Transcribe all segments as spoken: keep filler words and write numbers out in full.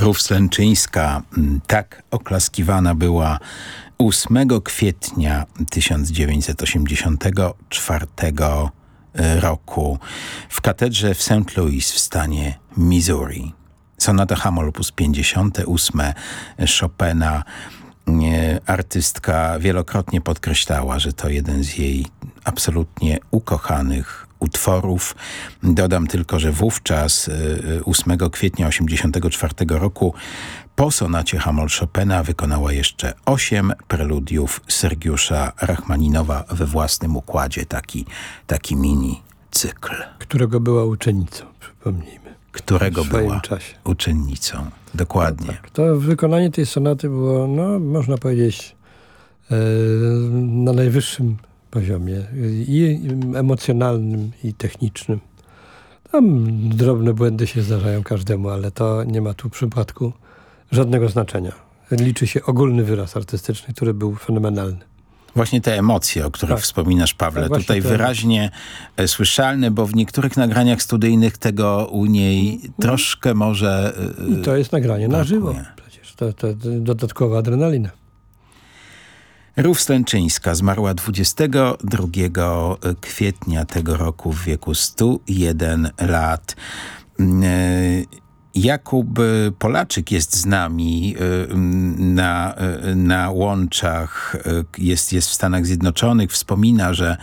Rów Slęczyńska tak oklaskiwana była ósmego kwietnia tysiąc dziewięćset osiemdziesiątego czwartego roku w katedrze w Saint Louis w stanie Missouri. Sonata Hammol op. pięćdziesiąt osiem Chopina. Artystka wielokrotnie podkreślała, że to jeden z jej absolutnie ukochanych utworów. Dodam tylko, że wówczas ósmego kwietnia osiemdziesiątego czwartego roku po sonacie Hammol Chopina wykonała jeszcze osiem preludiów Sergiusza Rachmaninowa we własnym układzie. Taki, taki mini cykl. Którego była uczennicą, przypomnijmy. Którego w swoim była czasie. uczennicą. Dokładnie. No tak. To wykonanie tej sonaty było, no można powiedzieć, e, na najwyższym poziomie i emocjonalnym, i technicznym. Tam drobne błędy się zdarzają każdemu, ale to nie ma tu w przypadku żadnego znaczenia. Liczy się ogólny wyraz artystyczny, który był fenomenalny. Właśnie te emocje, o których tak. wspominasz, Pawle, tak, tutaj te... wyraźnie e, słyszalne, bo w niektórych nagraniach studyjnych tego u niej mm. troszkę może e, I to jest nagranie brakuje. na żywo. Przecież to, to dodatkowa adrenalina. Rów Slęczyńska zmarła dwudziestego drugiego kwietnia tego roku w wieku stu jeden lat. E, Jakub Polaczyk jest z nami na, na łączach, jest, jest w Stanach Zjednoczonych. Wspomina, że,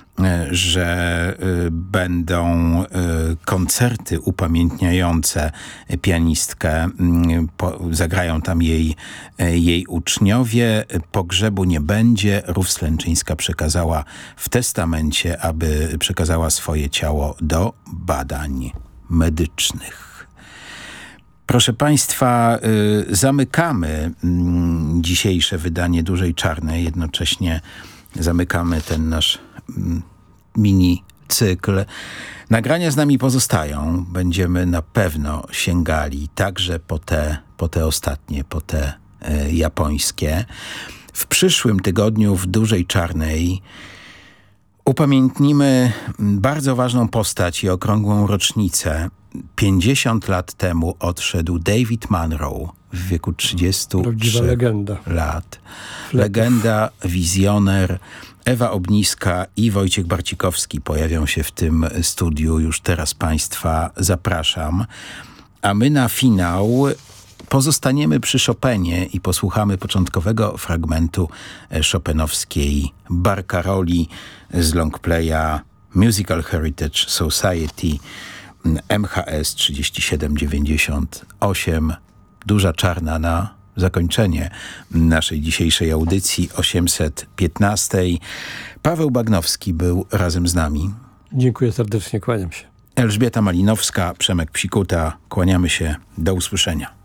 że będą koncerty upamiętniające pianistkę. Zagrają tam jej, jej uczniowie. Pogrzebu nie będzie. Rów Slęczyńska przekazała w testamencie, aby przekazała swoje ciało do badań medycznych. Proszę Państwa, y, zamykamy y, dzisiejsze wydanie Dużej Czarnej. Jednocześnie zamykamy ten nasz y, mini cykl. Nagrania z nami pozostają. Będziemy na pewno sięgali także po te, po te ostatnie, po te y, japońskie. W przyszłym tygodniu w Dużej Czarnej upamiętnimy bardzo ważną postać i okrągłą rocznicę. pięćdziesiąt lat temu odszedł David Monroe w wieku trzydziestu trzech legenda. lat. Legenda, wizjoner. Ewa Obniska i Wojciech Barcikowski pojawią się w tym studiu. Już teraz Państwa zapraszam. A my na finał pozostaniemy przy Chopinie i posłuchamy początkowego fragmentu chopinowskiej Barkaroli z longplaya Musical Heritage Society M H S trzydzieści siedem dziewięćdziesiąt osiem. Duża Czarna na zakończenie naszej dzisiejszej audycji osiemset piętnastej. Paweł Bagnowski był razem z nami. Dziękuję serdecznie, kłaniam się. Elżbieta Malinowska, Przemek Psikuta. Kłaniamy się. Do usłyszenia.